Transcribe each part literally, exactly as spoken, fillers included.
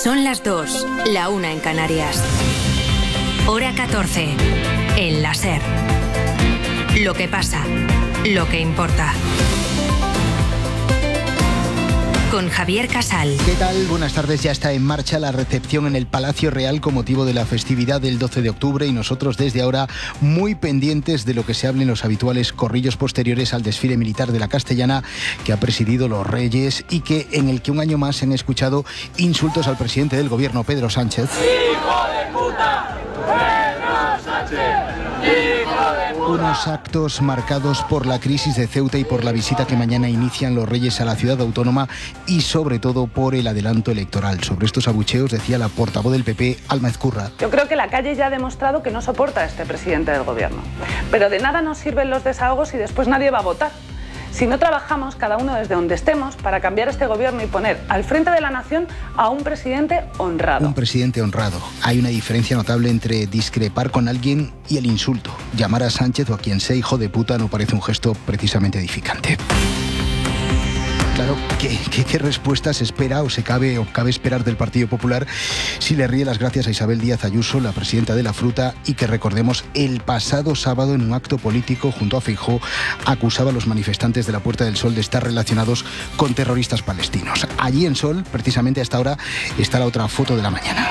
Son las dos, la una en Canarias. Hora catorce, en la SER. Lo que pasa, lo que importa. Con Javier Casal. ¿Qué tal? Buenas tardes. Ya está en marcha la recepción en el Palacio Real con motivo de la festividad del doce de octubre y nosotros desde ahora muy pendientes de lo que se hable en los habituales corrillos posteriores al desfile militar de la Castellana que ha presidido los Reyes y que en el que un año más se han escuchado insultos al presidente del gobierno, Pedro Sánchez. ¡Hijo de puta! ¡Pedro Sánchez! Unos actos marcados por la crisis de Ceuta y por la visita que mañana inician los Reyes a la ciudad autónoma y sobre todo por el adelanto electoral. Sobre estos abucheos decía la portavoz del P P, Alma Ezcurra. Yo creo que la calle ya ha demostrado que no soporta a este presidente del gobierno. Pero de nada nos sirven los desahogos y después nadie va a votar. Si no trabajamos cada uno desde donde estemos para cambiar este gobierno y poner al frente de la nación a un presidente honrado. Un presidente honrado. Hay una diferencia notable entre discrepar con alguien y el insulto. Llamar a Sánchez o a quien sea hijo de puta no parece un gesto precisamente edificante. Claro, ¿qué, qué, qué respuesta se espera o se cabe o cabe esperar del Partido Popular si le ríe las gracias a Isabel Díaz Ayuso, la presidenta de la Fruta, y que recordemos el pasado sábado en un acto político junto a Feijóo acusaba a los manifestantes de la Puerta del Sol de estar relacionados con terroristas palestinos? Allí en Sol, precisamente hasta ahora, está la otra foto de la mañana.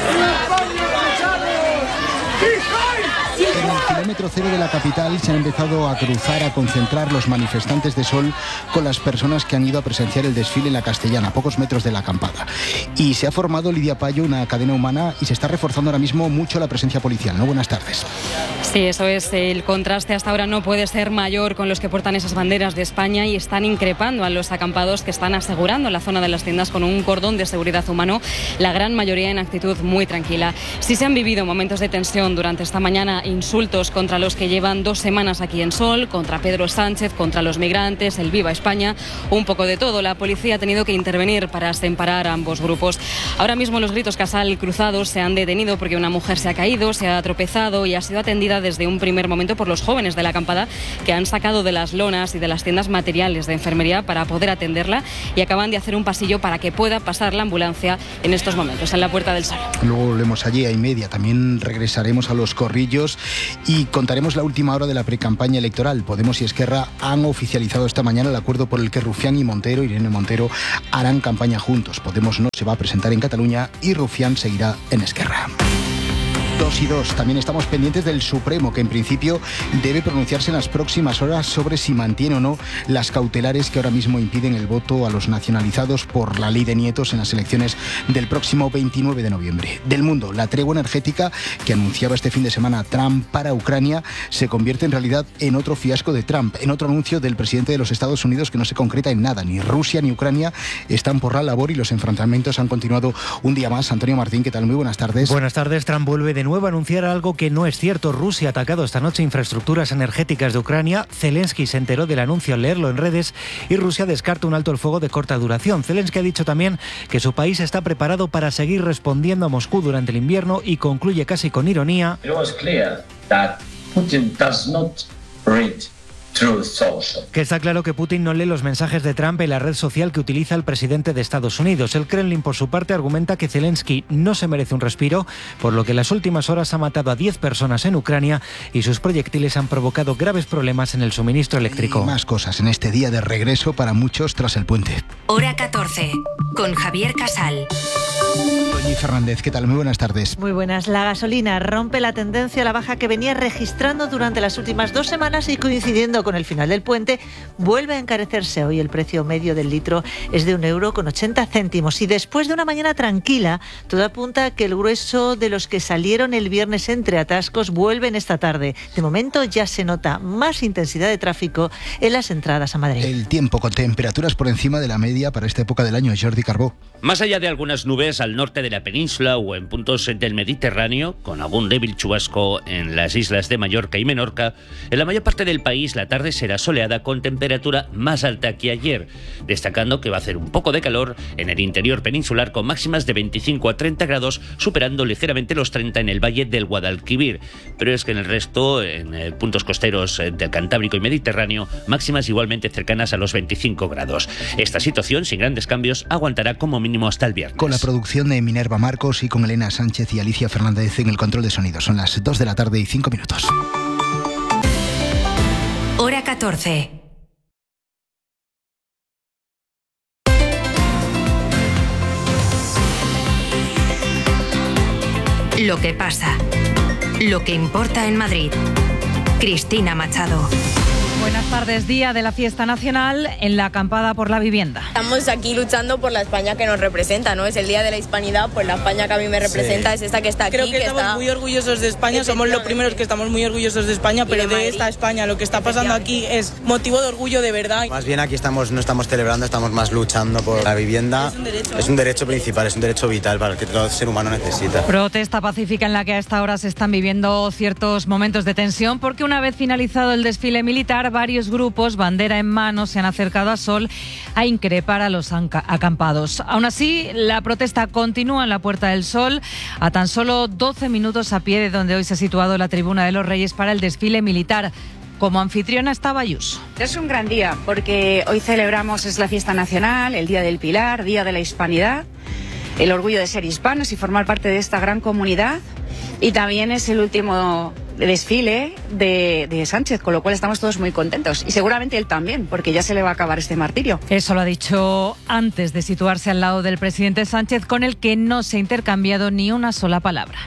En el kilómetro cero de la capital se han empezado a cruzar, a concentrar los manifestantes de Sol con las personas que han ido a presenciar el desfile en la Castellana, a pocos metros de la acampada. Y se ha formado, Lidia Payo, una cadena humana y se está reforzando ahora mismo mucho la presencia policial, ¿no? Buenas tardes. Sí, eso es. El contraste hasta ahora no puede ser mayor con los que portan esas banderas de España y están increpando a los acampados que están asegurando la zona de las tiendas con un cordón de seguridad humano, la gran mayoría en actitud muy tranquila. Sí se han vivido momentos de tensión durante esta mañana, insultos contra los que llevan dos semanas aquí en Sol, contra Pedro Sánchez, contra los migrantes, el Viva España, un poco de todo. La policía ha tenido que intervenir para separar a ambos grupos. Ahora mismo los gritos Casal cruzados se han detenido porque una mujer se ha caído, se ha tropezado y ha sido atendida desde un primer momento por los jóvenes de la acampada que han sacado de las lonas y de las tiendas materiales de enfermería para poder atenderla y acaban de hacer un pasillo para que pueda pasar la ambulancia en estos momentos en la Puerta del Sol. Luego volvemos allí a y media. También regresaremos a los corrillos y contaremos la última hora de la precampaña electoral. Podemos y Esquerra han oficializado esta mañana el acuerdo por el que Rufián y Montero, Irene Montero, harán campaña juntos. Podemos no se va a presentar en Cataluña y Rufián seguirá en Esquerra. Dos y dos. También estamos pendientes del Supremo, que en principio debe pronunciarse en las próximas horas sobre si mantiene o no las cautelares que ahora mismo impiden el voto a los nacionalizados por la ley de nietos en las elecciones del próximo veintinueve de noviembre. Del mundo, la tregua energética que anunciaba este fin de semana Trump para Ucrania se convierte en realidad en otro fiasco de Trump, en otro anuncio del presidente de los Estados Unidos que no se concreta en nada. Ni Rusia ni Ucrania están por la labor y los enfrentamientos han continuado un día más. Antonio Martín, ¿qué tal? Muy buenas tardes. Buenas tardes. Trump vuelve de nuevo a anunciar algo que no es cierto. Rusia ha atacado esta noche infraestructuras energéticas de Ucrania. Zelensky se enteró del anuncio al leerlo en redes y Rusia descarta un alto el fuego de corta duración. Zelensky ha dicho también que su país está preparado para seguir respondiendo a Moscú durante el invierno y concluye casi con ironía. It was clear that Putin does not read Truth Social. Que está claro que Putin no lee los mensajes de Trump en la red social que utiliza el presidente de Estados Unidos. El Kremlin, por su parte, argumenta que Zelensky no se merece un respiro, por lo que en las últimas horas ha matado a diez personas en Ucrania y sus proyectiles han provocado graves problemas en el suministro eléctrico. Y más cosas en este día de regreso para muchos tras el puente. Hora catorce, con Javier Casal. Doña Fernández, ¿qué tal? Muy buenas tardes. Muy buenas. La gasolina rompe la tendencia a la baja que venía registrando durante las últimas dos semanas y coincidiendo con el final del puente, vuelve a encarecerse. Hoy el precio medio del litro es de un euro con ochenta céntimos. Y después de una mañana tranquila, todo apunta a que el grueso de los que salieron el viernes entre atascos vuelven esta tarde. De momento ya se nota más intensidad de tráfico en las entradas a Madrid. El tiempo con temperaturas por encima de la media para esta época del año. Jordi Carbó. Más allá de algunas nubes al norte de la península o en puntos del Mediterráneo, con algún débil chubasco en las islas de Mallorca y Menorca, en la mayor parte del país la tarde será soleada con temperatura más alta que ayer, destacando que va a hacer un poco de calor en el interior peninsular con máximas de veinticinco a treinta grados, superando ligeramente los treinta en el valle del Guadalquivir. Pero es que en el resto, en eh, puntos costeros eh, del Cantábrico y Mediterráneo, máximas igualmente cercanas a los veinticinco grados. Esta situación, sin grandes cambios, aguantará como mínimo hasta el viernes. Con la producción producción de Minerva Marcos y con Elena Sánchez y Alicia Fernández en el control de sonido. Son las dos de la tarde y cinco minutos. Hora catorce. Lo que pasa. Lo que importa en Madrid. Cristina Machado. Buenas tardes, día de la fiesta nacional en la acampada por la vivienda. Estamos aquí luchando por la España que nos representa, ¿no? Es el día de la hispanidad, pues la España que a mí me representa sí. es esta que está aquí. Creo que, que estamos está... muy orgullosos de España, somos los primeros que estamos muy orgullosos de España, pero de, de esta España lo que está pasando aquí es motivo de orgullo de verdad. Más bien aquí estamos, no estamos celebrando, estamos más luchando por la vivienda. Es un derecho, es un derecho principal, es un derecho vital para el que todo ser humano necesita. Protesta pacífica en la que a esta hora se están viviendo ciertos momentos de tensión porque una vez finalizado el desfile militar, varios grupos, bandera en mano, se han acercado a Sol a increpar a los acampados. Aún así, la protesta continúa en la Puerta del Sol, a tan solo doce minutos a pie de donde hoy se ha situado la Tribuna de los Reyes para el desfile militar. Como anfitriona estaba Ayuso. Es un gran día porque hoy celebramos, es la fiesta nacional, el Día del Pilar, Día de la Hispanidad, el orgullo de ser hispanos y formar parte de esta gran comunidad, y también es el último desfile de, de Sánchez, con lo cual estamos todos muy contentos y seguramente él también, porque ya se le va a acabar este martirio. Eso lo ha dicho antes de situarse al lado del presidente Sánchez, con el que no se ha intercambiado ni una sola palabra.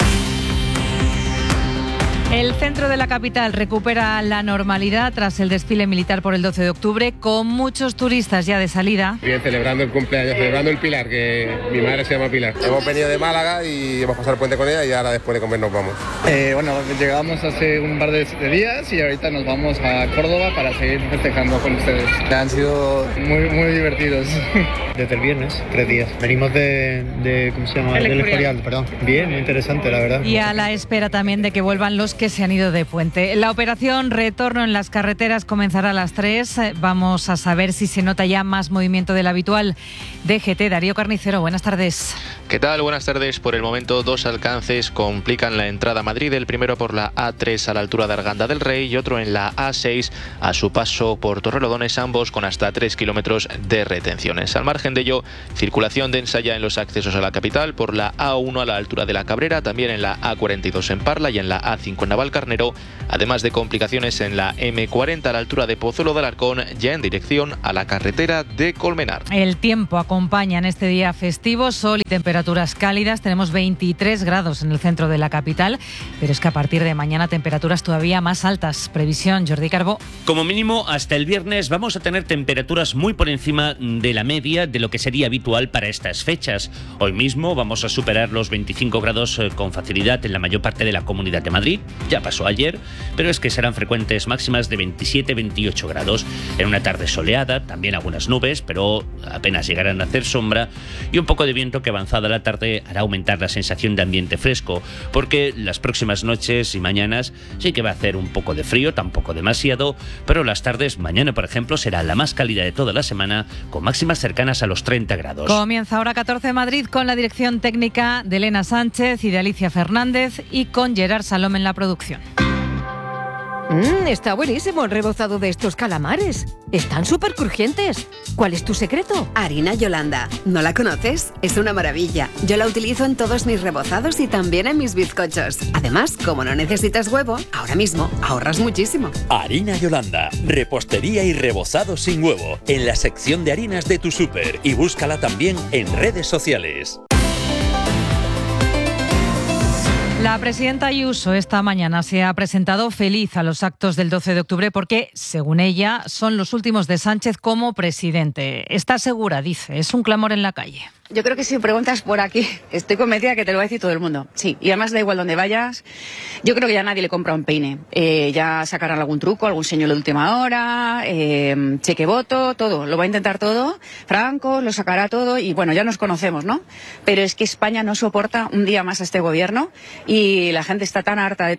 El centro de la capital recupera la normalidad tras el desfile militar por el doce de octubre, con muchos turistas ya de salida. Bien, celebrando el cumpleaños, celebrando el Pilar, que mi madre se llama Pilar. Hemos venido de Málaga y hemos pasado el puente con ella y ahora después de comer nos vamos. Eh, bueno, llegamos hace un par de días y ahorita nos vamos a Córdoba para seguir festejando con ustedes. Han sido muy, muy divertidos. Desde el viernes, tres días. Venimos de, de ¿cómo se llama? El Del Escorial, perdón. Bien, muy interesante, la verdad. Y a la espera también de que vuelvan los que se han ido de puente. La operación Retorno en las carreteras comenzará a las tres. Vamos a saber si se nota ya más movimiento del habitual. D G T, Darío Carnicero, buenas tardes. ¿Qué tal? Buenas tardes. Por el momento, dos alcances complican la entrada a Madrid. El primero por la A tres a la altura de Arganda del Rey y otro en la A seis a su paso por Torrelodones, ambos con hasta tres kilómetros de retenciones. Al margen de ello, circulación densa ya en los accesos a la capital por la A uno a la altura de la Cabrera, también en la A cuarenta y dos en Parla y en la A cinco en Navalcarnero, además de complicaciones en la eme cuarenta a la altura de Pozuelo de Alarcón, ya en dirección a la carretera de Colmenar. El tiempo acompaña en este día festivo, sol y temperaturas cálidas. Tenemos veintitrés grados en el centro de la capital, pero es que a partir de mañana temperaturas todavía más altas. Previsión, Jordi Carbó. Como mínimo, hasta el viernes vamos a tener temperaturas muy por encima de la media de lo que sería habitual para estas fechas. Hoy mismo vamos a superar los veinticinco grados con facilidad en la mayor parte de la Comunidad de Madrid. Ya pasó ayer, pero es que serán frecuentes máximas de veintisiete a veintiocho grados. En una tarde soleada, también algunas nubes, pero apenas llegarán a hacer sombra, y un poco de viento que avanzada la tarde hará aumentar la sensación de ambiente fresco, porque las próximas noches y mañanas sí que va a hacer un poco de frío, tampoco demasiado, pero las tardes, mañana por ejemplo, será la más cálida de toda la semana, con máximas cercanas a los treinta grados. Comienza ahora catorce Madrid con la dirección técnica de Elena Sánchez y de Alicia Fernández y con Gerard Salom en la producción. Mmm, está buenísimo el rebozado de estos calamares. Están súper crujientes. ¿Cuál es tu secreto? Harina Yolanda. ¿No la conoces? Es una maravilla. Yo la utilizo en todos mis rebozados y también en mis bizcochos. Además, como no necesitas huevo, ahora mismo ahorras muchísimo. Harina Yolanda. Repostería y rebozado sin huevo. En la sección de harinas de tu súper. Y búscala también en redes sociales. La presidenta Ayuso esta mañana se ha presentado feliz a los actos del doce de octubre porque, según ella, son los últimos de Sánchez como presidente. Está segura, dice, es un clamor en la calle. Yo creo que si preguntas por aquí, estoy convencida que te lo va a decir todo el mundo. Sí, y además da igual donde vayas. Yo creo que ya nadie le compra un peine. Eh, ya sacarán algún truco, algún señuelo de última hora, eh, cheque voto, todo. Lo va a intentar todo. Franco lo sacará todo y bueno, ya nos conocemos, ¿no? Pero es que España no soporta un día más a este gobierno y la gente está tan harta de tan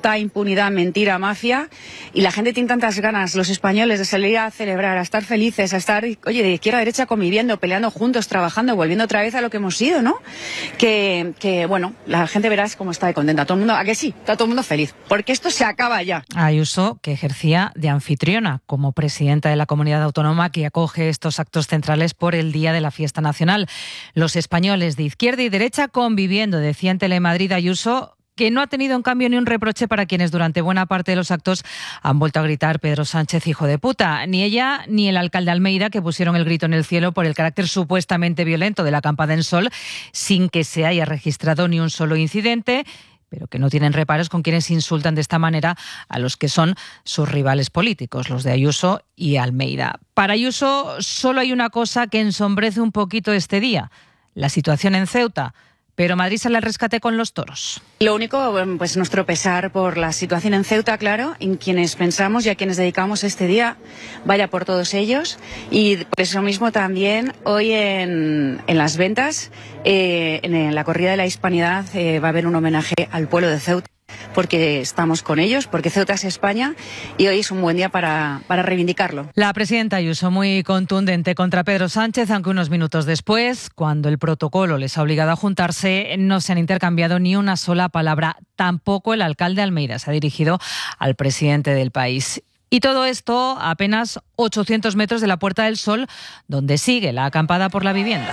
libertad, impunidad, mentira, mafia, y la gente tiene tantas ganas, los españoles, de salir a celebrar, a estar felices, a estar, oye, de izquierda a derecha conviviendo, peleando juntos, trabajando, volviendo otra vez a lo que hemos sido, ¿no? Que, que bueno, la gente verás cómo está de contenta. Todo el mundo, ¿a que sí? Está todo el mundo feliz, porque esto se acaba ya. Ayuso, que ejercía de anfitriona como presidenta de la comunidad autónoma que acoge estos actos centrales por el Día de la Fiesta Nacional. Los españoles de izquierda y derecha conviviendo, decía en Telemadrid Ayuso, que no ha tenido en cambio ni un reproche para quienes durante buena parte de los actos han vuelto a gritar Pedro Sánchez, hijo de puta. Ni ella ni el alcalde Almeida, que pusieron el grito en el cielo por el carácter supuestamente violento de la acampada en Sol, sin que se haya registrado ni un solo incidente, pero que no tienen reparos con quienes insultan de esta manera a los que son sus rivales políticos, los de Ayuso y Almeida. Para Ayuso solo hay una cosa que ensombrece un poquito este día, la situación en Ceuta. Pero Madrid sale al rescate con los toros. Lo único, pues nuestro pesar por la situación en Ceuta, claro, en quienes pensamos y a quienes dedicamos este día, vaya por todos ellos. Y por eso mismo también hoy en, en las ventas, eh, en la corrida de la Hispanidad, eh, va a haber un homenaje al pueblo de Ceuta, porque estamos con ellos, porque Ceuta es España y hoy es un buen día para, para reivindicarlo. La presidenta Ayuso muy contundente contra Pedro Sánchez, aunque unos minutos después, cuando el protocolo les ha obligado a juntarse, no se han intercambiado ni una sola palabra. Tampoco el alcalde Almeida se ha dirigido al presidente del país. Y todo esto a apenas ochocientos metros de la Puerta del Sol, donde sigue la acampada por la vivienda.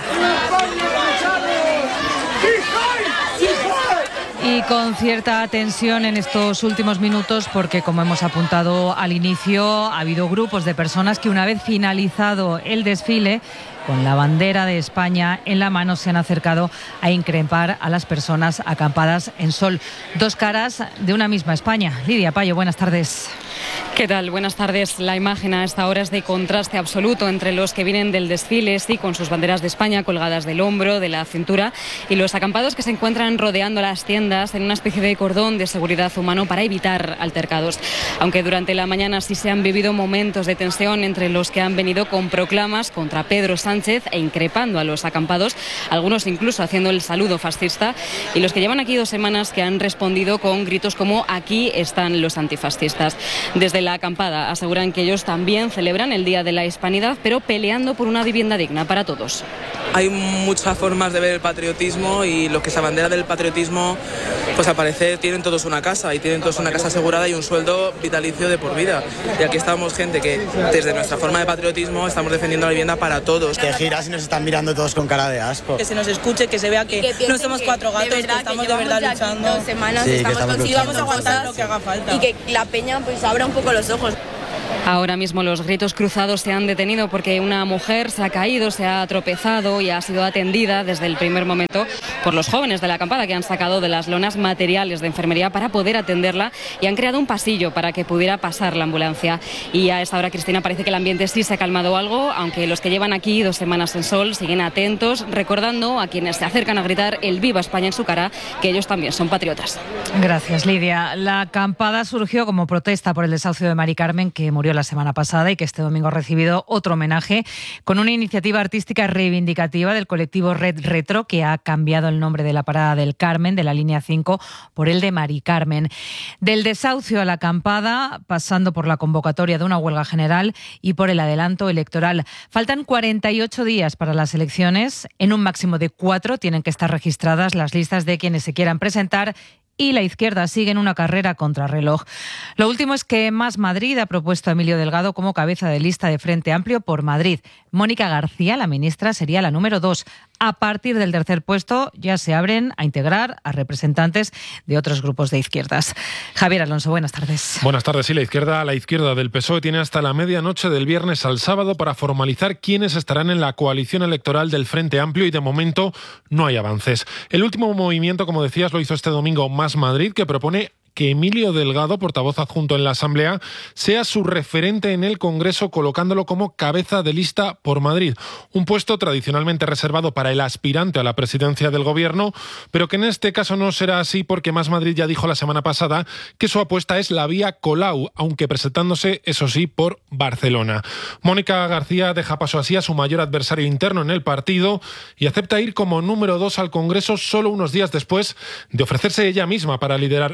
Y con cierta tensión en estos últimos minutos porque, como hemos apuntado al inicio, ha habido grupos de personas que, una vez finalizado el desfile, con la bandera de España en la mano, se han acercado a increpar a las personas acampadas en Sol. Dos caras de una misma España. Lidia Payo, buenas tardes. ¿Qué tal? Buenas tardes. La imagen a esta hora es de contraste absoluto entre los que vienen del desfile, sí, con sus banderas de España colgadas del hombro, de la cintura, y los acampados que se encuentran rodeando las tiendas en una especie de cordón de seguridad humano para evitar altercados. Aunque durante la mañana sí se han vivido momentos de tensión entre los que han venido con proclamas contra Pedro Sánchez e increpando a los acampados, algunos incluso haciendo el saludo fascista, y los que llevan aquí dos semanas que han respondido con gritos como "aquí están los antifascistas". Desde la acampada aseguran que ellos también celebran el Día de la Hispanidad, pero peleando por una vivienda digna para todos. Hay muchas formas de ver el patriotismo y los que se abanderan del patriotismo, pues al parecer tienen todos una casa y tienen todos una casa asegurada y un sueldo vitalicio de por vida. Y aquí estamos gente que desde nuestra forma de patriotismo estamos defendiendo la vivienda para todos. Que giras y nos están mirando todos con cara de asco. Que se nos escuche, que se vea que, que no somos cuatro gatos, que estamos de verdad luchando. Dos semanas sí, estamos, estamos consiguiendo vamos a aguantar lo que haga falta. Y que la peña pues abra un poco los ojos. Ahora mismo los gritos cruzados se han detenido porque una mujer se ha caído, se ha tropezado y ha sido atendida desde el primer momento por los jóvenes de la acampada, que han sacado de las lonas materiales de enfermería para poder atenderla y han creado un pasillo para que pudiera pasar la ambulancia. Y a esta hora, Cristina, parece que el ambiente sí se ha calmado algo, aunque los que llevan aquí dos semanas en Sol siguen atentos, recordando a quienes se acercan a gritar el "Viva España" en su cara, que ellos también son patriotas. Gracias, Lidia. La acampada surgió como protesta por el desahucio de Mari Carmen, que murió la semana pasada y que este domingo ha recibido otro homenaje con una iniciativa artística reivindicativa del colectivo Red Retro, que ha cambiado el nombre de la Parada del Carmen, de la línea cinco, por el de Mari Carmen. Del desahucio a la acampada, pasando por la convocatoria de una huelga general y por el adelanto electoral. Faltan cuarenta y ocho días para las elecciones. En un máximo de cuatro tienen que estar registradas las listas de quienes se quieran presentar, y la izquierda sigue en una carrera contrarreloj. Lo último es que Más Madrid ha propuesto a Emilio Delgado como cabeza de lista de Frente Amplio por Madrid. Mónica García, la ministra, sería la número dos. A partir del tercer puesto ya se abren a integrar a representantes de otros grupos de izquierdas. Javier Alonso, buenas tardes. Buenas tardes. Sí, la izquierda, la izquierda del P S O E tiene hasta la medianoche del viernes al sábado para formalizar quiénes estarán en la coalición electoral del Frente Amplio y de momento no hay avances. El último movimiento, como decías, lo hizo este domingo Más Madrid, que propone que Emilio Delgado, portavoz adjunto en la Asamblea, sea su referente en el Congreso, colocándolo como cabeza de lista por Madrid. Un puesto tradicionalmente reservado para el aspirante a la presidencia del Gobierno, pero que en este caso no será así porque Más Madrid ya dijo la semana pasada que su apuesta es la vía Colau, aunque presentándose, eso sí, por Barcelona. Mónica García deja paso así a su mayor adversario interno en el partido y acepta ir como número dos al Congreso solo unos días después de ofrecerse ella misma para liderar el Frente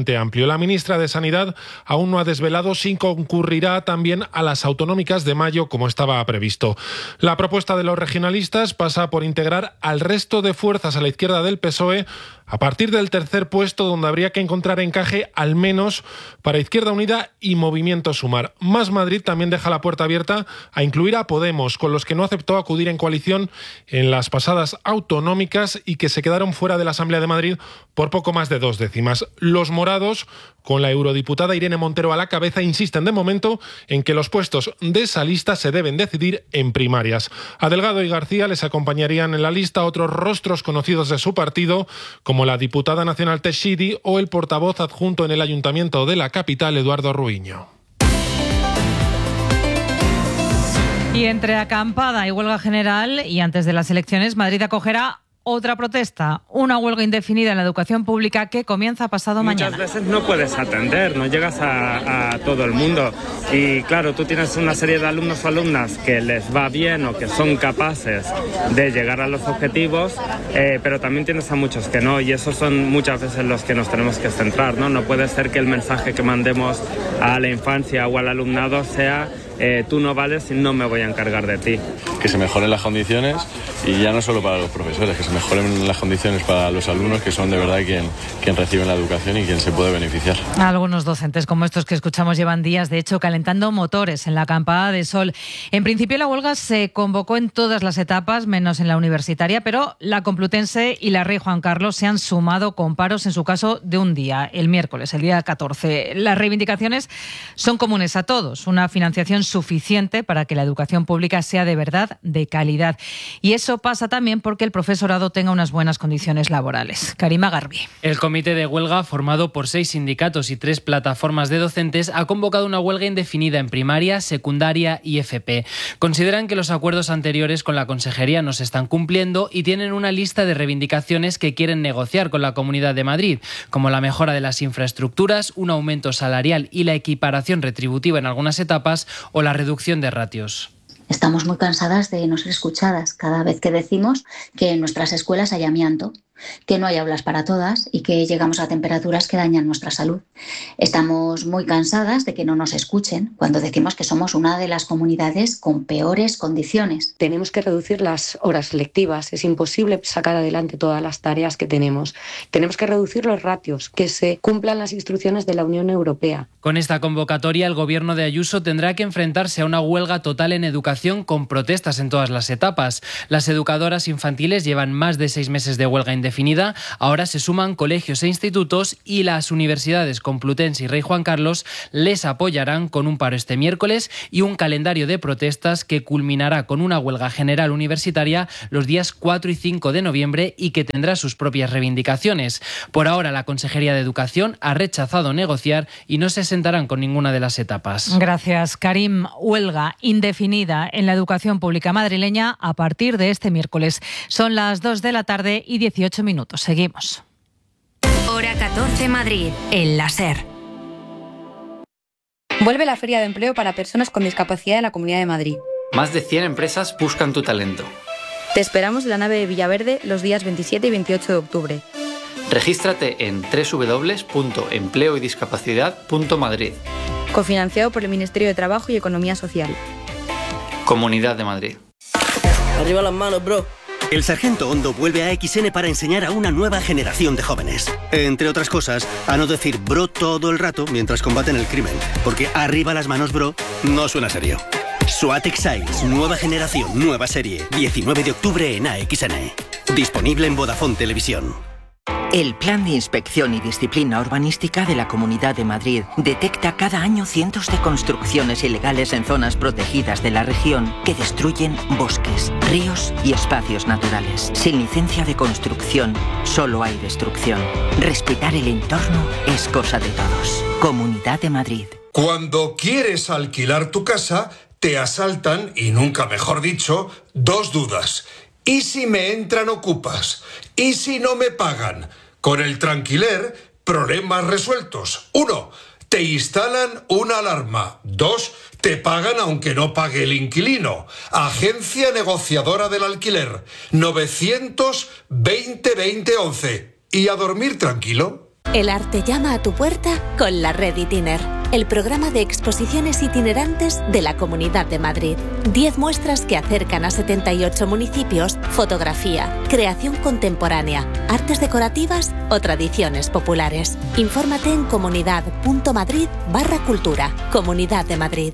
Frente Amplio. La ministra de Sanidad aún no ha desvelado si concurrirá también a las autonómicas de mayo como estaba previsto. La propuesta de los regionalistas pasa por integrar al resto de fuerzas a la izquierda del P S O E a partir del tercer puesto, donde habría que encontrar encaje al menos para Izquierda Unida y Movimiento Sumar. Más Madrid también deja la puerta abierta a incluir a Podemos, con los que no aceptó acudir en coalición en las pasadas autonómicas y que se quedaron fuera de la Asamblea de Madrid por poco más de dos décimas. Los morados, con la eurodiputada Irene Montero a la cabeza, insisten de momento en que los puestos de esa lista se deben decidir en primarias. A Delgado y García les acompañarían en la lista otros rostros conocidos de su partido, como la diputada nacional Teixidi o el portavoz adjunto en el Ayuntamiento de la capital, Eduardo Ruiño. Y entre acampada y huelga general, y antes de las elecciones, Madrid acogerá otra protesta, una huelga indefinida en la educación pública que comienza pasado mañana. Muchas veces no puedes atender, no llegas a, a todo el mundo. Y claro, tú tienes una serie de alumnos o alumnas que les va bien o que son capaces de llegar a los objetivos, eh, pero también tienes a muchos que no, y esos son muchas veces los que nos tenemos que centrar, ¿no? No puede ser que el mensaje que mandemos a la infancia o al alumnado sea Eh, tú no vales y no me voy a encargar de ti. Que se mejoren las condiciones, y ya no solo para los profesores, que se mejoren las condiciones para los alumnos, que son de verdad quien, quien reciben la educación y quien se puede beneficiar. Algunos docentes como estos que escuchamos llevan días, de hecho, calentando motores en la acampada de Sol. En principio la huelga se convocó en todas las etapas, menos en la universitaria, pero la Complutense y la Rey Juan Carlos se han sumado con paros, en su caso, de un día, el miércoles, el día catorce. Las reivindicaciones son comunes a todos, una financiación suficiente para que la educación pública sea de verdad de calidad. Y eso pasa también porque el profesorado tenga unas buenas condiciones laborales. Karima Garbi. El comité de huelga, formado por seis sindicatos y tres plataformas de docentes, ha convocado una huelga indefinida en primaria, secundaria y F P. Consideran que los acuerdos anteriores con la Consejería no se están cumpliendo y tienen una lista de reivindicaciones que quieren negociar con la Comunidad de Madrid, como la mejora de las infraestructuras, un aumento salarial y la equiparación retributiva en algunas etapas, o la reducción de ratios. Estamos muy cansadas de no ser escuchadas cada vez que decimos que en nuestras escuelas hay amianto, que no hay aulas para todas y que llegamos a temperaturas que dañan nuestra salud. Estamos muy cansadas de que no nos escuchen cuando decimos que somos una de las comunidades con peores condiciones. Tenemos que reducir las horas lectivas, es imposible sacar adelante todas las tareas que tenemos. Tenemos que reducir los ratios, que se cumplan las instrucciones de la Unión Europea. Con esta convocatoria, el gobierno de Ayuso tendrá que enfrentarse a una huelga total en educación con protestas en todas las etapas. Las educadoras infantiles llevan más de seis meses de huelga indefinida. Ahora se suman colegios e institutos, y las universidades Complutense y Rey Juan Carlos les apoyarán con un paro este miércoles y un calendario de protestas que culminará con una huelga general universitaria los días cuatro y cinco de noviembre y que tendrá sus propias reivindicaciones. Por ahora, la Consejería de Educación ha rechazado negociar y no se sentarán con ninguna de las etapas. Gracias, Karim. Huelga indefinida en la educación pública madrileña a partir de este miércoles. Son las dos de la tarde y dieciocho minutos. Seguimos. Hora catorce Madrid, en la SER. Vuelve la Feria de Empleo para Personas con Discapacidad de la Comunidad de Madrid. Más de cien empresas buscan tu talento. Te esperamos en la nave de Villaverde los días veintisiete y veintiocho de octubre. Regístrate en doble u doble u doble u punto empleo y discapacidad punto madrid. Cofinanciado por el Ministerio de Trabajo y Economía Social. Comunidad de Madrid. Arriba las manos, bro. El Sargento Hondo vuelve a X N para enseñar a una nueva generación de jóvenes. Entre otras cosas, a no decir bro todo el rato mientras combaten el crimen. Porque arriba las manos, bro, no suena serio. SWAT Exiles, nueva generación, nueva serie. diecinueve de octubre en A X N. Disponible en Vodafone Televisión. El Plan de Inspección y Disciplina Urbanística de la Comunidad de Madrid detecta cada año cientos de construcciones ilegales en zonas protegidas de la región que destruyen bosques, ríos y espacios naturales. Sin licencia de construcción, solo hay destrucción. Respetar el entorno es cosa de todos. Comunidad de Madrid. Cuando quieres alquilar tu casa, te asaltan, y nunca mejor dicho, dos dudas. ¿Y si me entran ocupas? ¿Y si no me pagan? Con el Tranquiler, problemas resueltos. Uno, te instalan una alarma. Dos, te pagan aunque no pague el inquilino. Agencia negociadora del alquiler. novecientos veinte veinte once. ¿Y a dormir tranquilo? El arte llama a tu puerta con la Red Itiner, el programa de exposiciones itinerantes de la Comunidad de Madrid. Diez muestras que acercan a setenta y ocho municipios fotografía, creación contemporánea, artes decorativas o tradiciones populares. Infórmate en comunidad.madrid barra cultura. Comunidad de Madrid.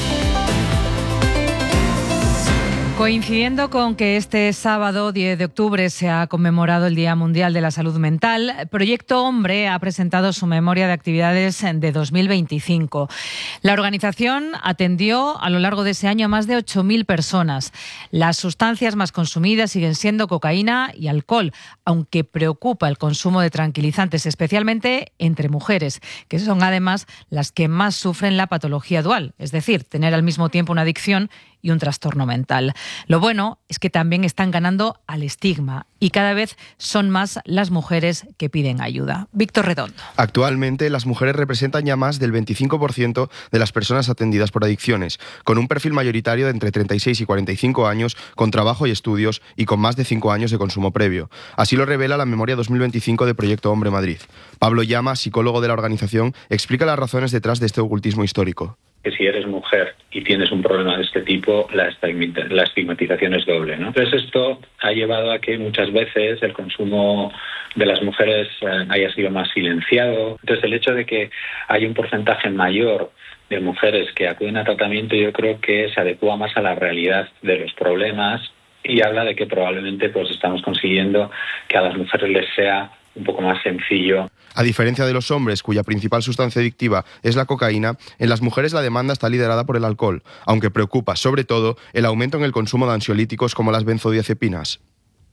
Coincidiendo con que este sábado diez de octubre se ha conmemorado el Día Mundial de la Salud Mental, Proyecto Hombre ha presentado su memoria de actividades de dos mil veinticinco. La organización atendió a lo largo de ese año a más de ocho mil personas. Las sustancias más consumidas siguen siendo cocaína y alcohol, aunque preocupa el consumo de tranquilizantes, especialmente entre mujeres, que son además las que más sufren la patología dual, es decir, tener al mismo tiempo una adicción y un trastorno mental. Lo bueno es que también están ganando al estigma y cada vez son más las mujeres que piden ayuda. Víctor Redondo. Actualmente las mujeres representan ya más del veinticinco por ciento de las personas atendidas por adicciones, con un perfil mayoritario de entre treinta y seis y cuarenta y cinco años, con trabajo y estudios y con más de cinco años de consumo previo. Así lo revela la memoria dos mil veinticinco de Proyecto Hombre Madrid. Pablo Llama, psicólogo de la organización, explica las razones detrás de este ocultismo histórico. Que si eres mujer y tienes un problema de este tipo, la estigmatización es doble, ¿no? Entonces esto ha llevado a que muchas veces el consumo de las mujeres eh, haya sido más silenciado. Entonces el hecho de que haya un porcentaje mayor de mujeres que acuden a tratamiento, yo creo que se adecua más a la realidad de los problemas y habla de que probablemente pues estamos consiguiendo que a las mujeres les sea un poco más sencillo. A diferencia de los hombres, cuya principal sustancia adictiva es la cocaína, en las mujeres la demanda está liderada por el alcohol, aunque preocupa sobre todo el aumento en el consumo de ansiolíticos como las benzodiazepinas.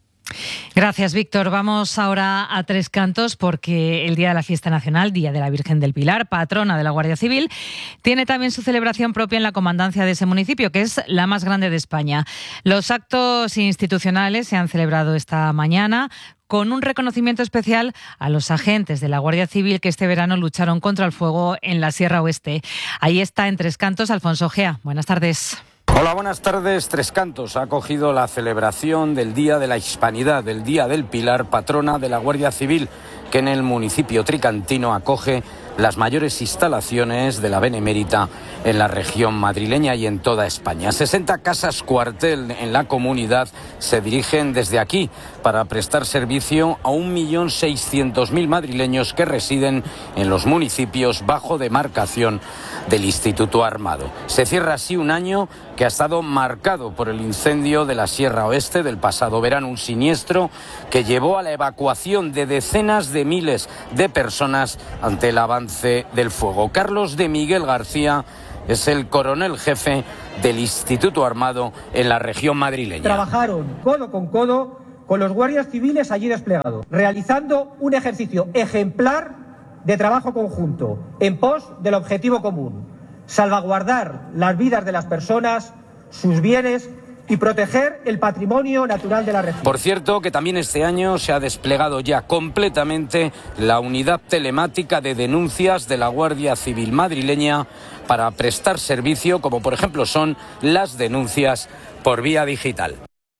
Gracias, Víctor. Vamos ahora a Tres Cantos porque el Día de la Fiesta Nacional, Día de la Virgen del Pilar, patrona de la Guardia Civil, tiene también su celebración propia en la comandancia de ese municipio, que es la más grande de España. Los actos institucionales se han celebrado esta mañana con un reconocimiento especial a los agentes de la Guardia Civil que este verano lucharon contra el fuego en la Sierra Oeste. Ahí está en Tres Cantos Alfonso Gea. Buenas tardes. Hola, buenas tardes. Tres Cantos ha acogido la celebración del Día de la Hispanidad, del Día del Pilar, patrona de la Guardia Civil, que en el municipio tricantino acoge las mayores instalaciones de la Benemérita en la región madrileña y en toda España. sesenta casas cuartel en la comunidad se dirigen desde aquí para prestar servicio a un millón seiscientos mil madrileños que residen en los municipios bajo demarcación del Instituto Armado. Se cierra así un año que ha estado marcado por el incendio de la Sierra Oeste del pasado verano, un siniestro que llevó a la evacuación de decenas de miles de personas ante el avance del fuego. Carlos de Miguel García es el coronel jefe del Instituto Armado en la región madrileña. Trabajaron codo con codo con los guardias civiles allí desplegados, realizando un ejercicio ejemplar de trabajo conjunto en pos del objetivo común: salvaguardar las vidas de las personas, sus bienes y proteger el patrimonio natural de la región. Por cierto, que también este año se ha desplegado ya completamente la unidad telemática de denuncias de la Guardia Civil madrileña para prestar servicio, como por ejemplo son las denuncias por vía digital.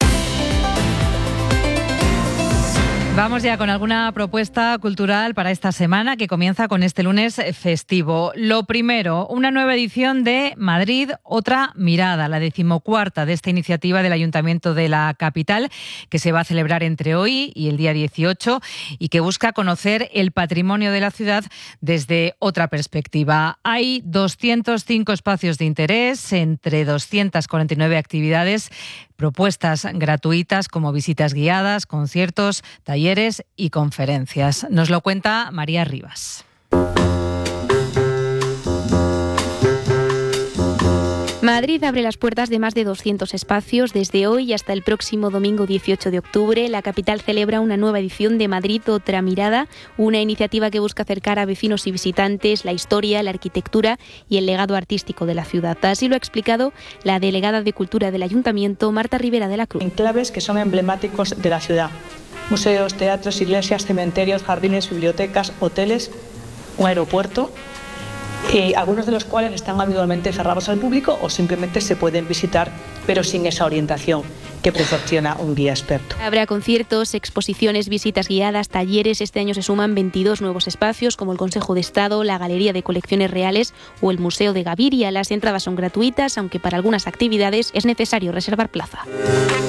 Vamos ya con alguna propuesta cultural para esta semana que comienza con este lunes festivo. Lo primero, una nueva edición de Madrid, otra mirada, la decimocuarta de esta iniciativa del Ayuntamiento de la capital, que se va a celebrar entre hoy y el día dieciocho y que busca conocer el patrimonio de la ciudad desde otra perspectiva. Hay doscientos cinco espacios de interés, entre doscientas cuarenta y nueve actividades, propuestas gratuitas como visitas guiadas, conciertos, talleres y conferencias. Nos lo cuenta María Rivas. Madrid abre las puertas de más de doscientos espacios. Desde hoy hasta el próximo domingo dieciocho de octubre, la capital celebra una nueva edición de Madrid, otra mirada, una iniciativa que busca acercar a vecinos y visitantes la historia, la arquitectura y el legado artístico de la ciudad. Así lo ha explicado la delegada de Cultura del Ayuntamiento, Marta Rivera de la Cruz. Enclaves que son emblemáticos de la ciudad: museos, teatros, iglesias, cementerios, jardines, bibliotecas, hoteles, un aeropuerto y algunos de los cuales están habitualmente cerrados al público o simplemente se pueden visitar, pero sin esa orientación que proporciona un guía experto. Habrá conciertos, exposiciones, visitas guiadas, talleres. Este año se suman veintidós nuevos espacios como el Consejo de Estado, la Galería de Colecciones Reales o el Museo de Gaviria. Las entradas son gratuitas, aunque para algunas actividades es necesario reservar plaza.